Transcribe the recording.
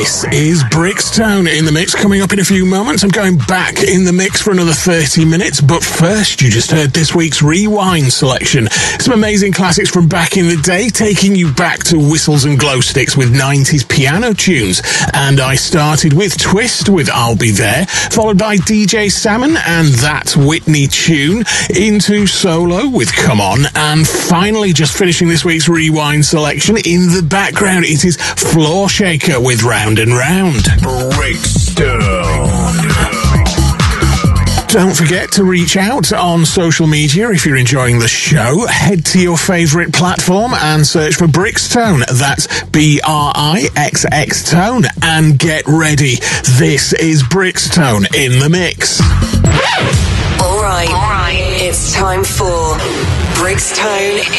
This is Brixton in the mix. Coming up in a few moments, I'm going back in the mix for another 30 minutes. But first, you just heard this week's Rewind selection. Some amazing classics from back in the day, taking you back to whistles and glow sticks with 90s piano tunes. And I started with Twist with I'll Be There, followed by DJ Salmon and That Whitney tune, into Solo with Come On, and finally just finishing this week's Rewind selection, in the background it is Floor Shaker with Round and Round. Don't forget to reach out on social media if you're enjoying the show. Head to your favourite platform and search for Brixtone. That's BRIXX Tone. And get ready. This is Brixtone in the mix. All right. It's time for Brixtone